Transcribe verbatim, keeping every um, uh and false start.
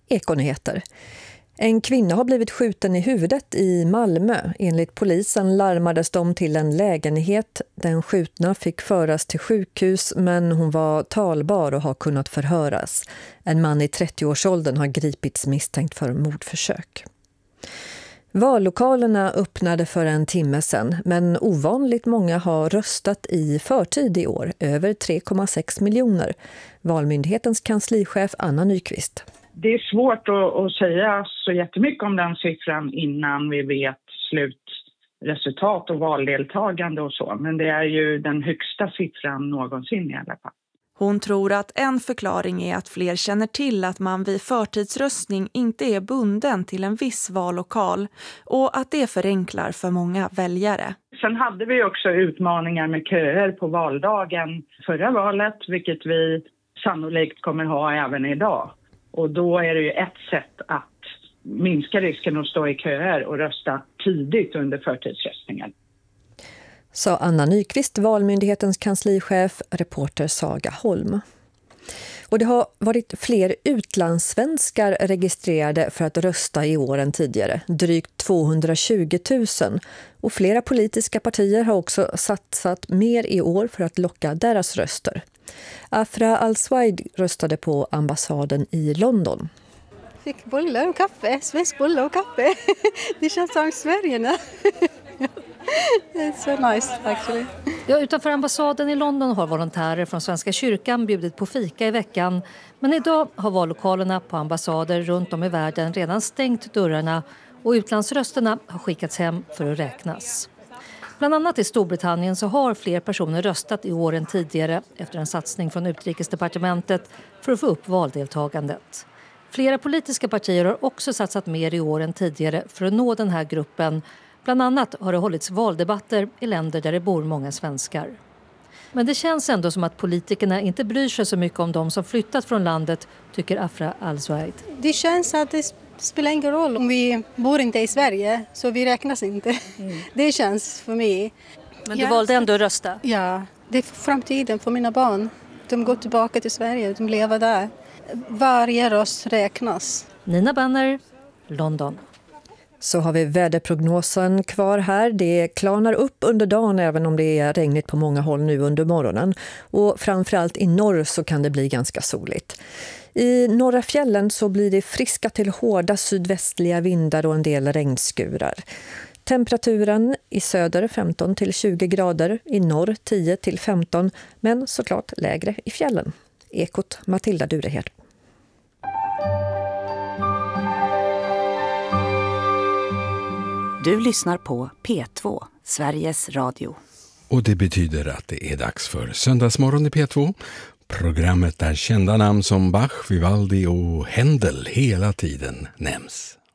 Ekonyheter. En kvinna har blivit skjuten i huvudet i Malmö. Enligt polisen larmades de till en lägenhet. Den skjutna fick föras till sjukhus, men hon var talbar och har kunnat förhöras. En man i trettioårsåldern har gripits misstänkt för mordförsök. Vallokalerna öppnade för en timme sedan, men ovanligt många har röstat i förtid i år, över tre komma sex miljoner. Valmyndighetens kanslichef Anna Nyqvist. Det är svårt att, att säga så jättemycket om den siffran innan vi vet slutresultat och valdeltagande och så. Men det är ju den högsta siffran någonsin i alla fall. Hon tror att en förklaring är att fler känner till att man vid förtidsröstning inte är bunden till en viss vallokal och att det förenklar för många väljare. Sen hade vi också utmaningar med köer på valdagen förra valet, vilket vi sannolikt kommer ha även idag. Och då är det ju ett sätt att minska risken att stå i köer och rösta tidigt under förtidsröstningen. Sa Anna Nyqvist, Valmyndighetens kanslichef, reporter Saga Holm. Och det har varit fler utlandssvenskar registrerade för att rösta i år än tidigare, drygt tvåhundratjugo tusen. Och flera politiska partier har också satsat mer i år för att locka deras röster. Afra Al-Swaid röstade på ambassaden i London. Fick bullar och kaffe, svensk bullar och kaffe. Det känns som Sverige nu. It's so nice actually. Ja, utanför ambassaden i London har volontärer från Svenska kyrkan bjudit på fika i veckan. Men idag har vallokalerna på ambassader runt om i världen redan stängt dörrarna och utlandsrösterna har skickats hem för att räknas. Bland annat i Storbritannien så har fler personer röstat i år än tidigare efter en satsning från utrikesdepartementet för att få upp valdeltagandet. Flera politiska partier har också satsat mer i år än tidigare för att nå den här gruppen. Bland annat har det hållits valdebatter i länder där det bor många svenskar. Men det känns ändå som att politikerna inte bryr sig så mycket om de som flyttat från landet, tycker Afra Al-Swaid. Det känns att det spelar ingen roll om vi bor inte i Sverige, så vi räknas inte. Mm. Det känns för mig. Men du ja, valde ändå att rösta? Ja, det är för framtiden för mina barn. De går tillbaka till Sverige, de lever där. Varje röst räknas. Nina Banner, London. Så har vi väderprognosen kvar här. Det klarnar upp under dagen även om det är regnigt på många håll nu under morgonen. Och framförallt i norr så kan det bli ganska soligt. I norra fjällen så blir det friska till hårda sydvästliga vindar och en del regnskurar. Temperaturen i söder femton till tjugo grader, i norr tio till femton, men såklart lägre i fjällen. Ekot Matilda Durehed. Du lyssnar på P två, Sveriges Radio. Och det betyder att det är dags för Söndagsmorgon i P två. Programmet där kända namn som Bach, Vivaldi och Händel hela tiden nämns.